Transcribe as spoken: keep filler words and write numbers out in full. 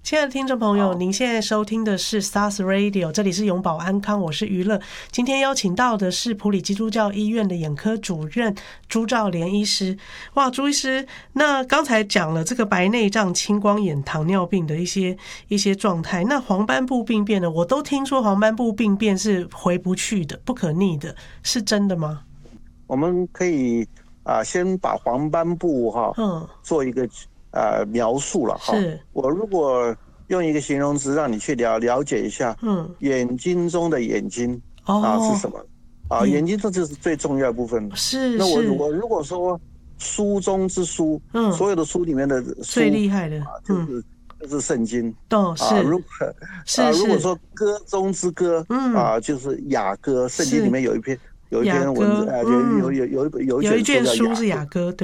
亲爱的听众朋友，您现在收听的是 S A R S Radio， 这里是永保安康，我是娱乐。今天邀请到的是埔里基督教医院的眼科主任朱兆莲医师。哇，朱医师，那刚才讲了这个白内障、青光眼、糖尿病的一些一些状态，那黄斑部病变呢？我都听说黄斑部病变是回不去的、不可逆的，是真的吗？ 我们可以啊、呃，先把黄斑部哈、嗯、做一个呃描述了哈。 是， 我如果用一个形容词让你去了了解一下，嗯，眼睛中的眼睛啊、哦、是什么啊？眼睛这就是最重要的部分。 是， 那我我如果说书中之书，嗯，所有的书里面的书最厉害的， 啊，就是、嗯、就是圣经。 哦，是。 啊，如果是啊，如果说歌中之歌，嗯啊，就是雅歌，圣经里面有一篇。有一篇文字，哎、呃，有有有有有一有一卷书是雅歌。